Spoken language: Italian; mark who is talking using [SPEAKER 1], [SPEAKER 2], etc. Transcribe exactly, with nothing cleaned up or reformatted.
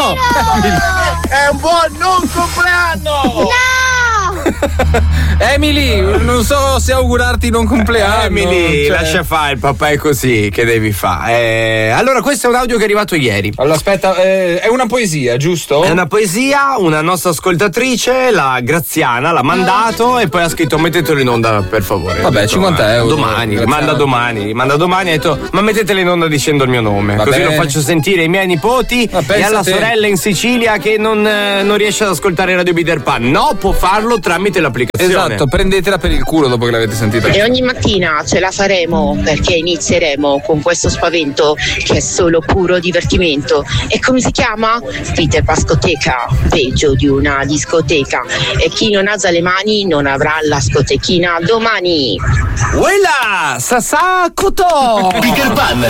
[SPEAKER 1] È un buon non compleanno!
[SPEAKER 2] No!
[SPEAKER 3] Emily, non so se augurarti non compleanno.
[SPEAKER 4] Emily,
[SPEAKER 3] cioè...
[SPEAKER 4] lascia fare, il papà è così, che devi fare? Eh, allora, questo è un audio che è arrivato ieri.
[SPEAKER 3] Allora, aspetta, eh, è una poesia, giusto?
[SPEAKER 4] È una poesia, una nostra ascoltatrice, la Graziana, l'ha mandato e poi ha scritto mettetelo in onda per favore.
[SPEAKER 3] Vabbè,
[SPEAKER 4] detto,
[SPEAKER 3] cinquanta euro.
[SPEAKER 4] Domani,
[SPEAKER 3] Graziana.
[SPEAKER 4] manda domani, manda domani, ha detto ma mettetelo in onda dicendo il mio nome.
[SPEAKER 3] Va
[SPEAKER 4] Così
[SPEAKER 3] bene.
[SPEAKER 4] lo faccio sentire ai miei nipoti
[SPEAKER 3] Ma
[SPEAKER 4] e alla
[SPEAKER 3] pensa te.
[SPEAKER 4] sorella in Sicilia che non, eh, non riesce ad ascoltare Radio Peter Pan. No, può farlo tramite l'applicazione.
[SPEAKER 3] Esatto, prendetela per il culo dopo che l'avete sentita.
[SPEAKER 5] E ogni mattina ce la faremo perché inizieremo con questo spavento che è solo puro divertimento. E come si chiama? Peter Pascoteca, peggio di una discoteca. E chi non alza le mani non avrà la scotechina domani.
[SPEAKER 4] Uela, Sasà Cotò!
[SPEAKER 1] Peter Pan